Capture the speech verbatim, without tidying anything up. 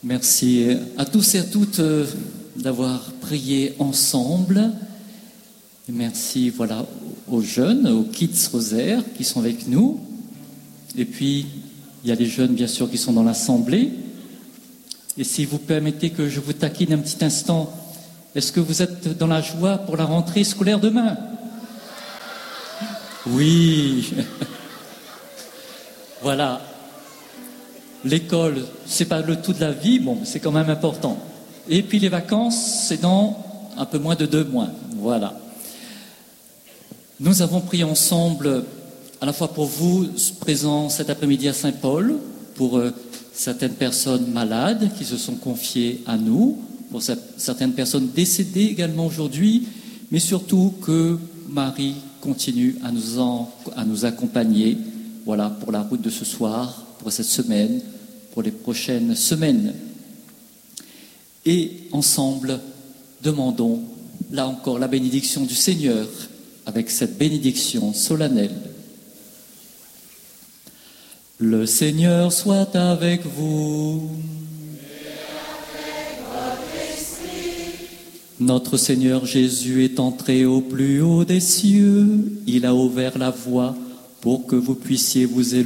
Merci à tous et à toutes euh, d'avoir prié ensemble. Et merci voilà, aux jeunes, aux Kids Rosaire qui sont avec nous. Et puis, il y a les jeunes, bien sûr, qui sont dans l'assemblée. Et si vous permettez que je vous taquine un petit instant, est-ce que vous êtes dans la joie pour la rentrée scolaire demain ? Oui. Voilà. L'école, c'est pas le tout de la vie, bon, c'est quand même important. Et puis les vacances, c'est dans un peu moins de deux mois. Voilà. Nous avons prié ensemble, à la fois pour vous, présents cet après-midi à Saint-Paul, pour euh, certaines personnes malades qui se sont confiées à nous, pour certaines personnes décédées également aujourd'hui, mais surtout que Marie continue à nous, en, à nous accompagner, voilà, pour la route de ce soir, pour cette semaine, pour les prochaines semaines. Et ensemble, demandons, là encore, la bénédiction du Seigneur, avec cette bénédiction solennelle. Le Seigneur soit avec vous. Et avec votre esprit. Notre Seigneur Jésus est entré au plus haut des cieux. Il a ouvert la voie pour que vous puissiez vous élever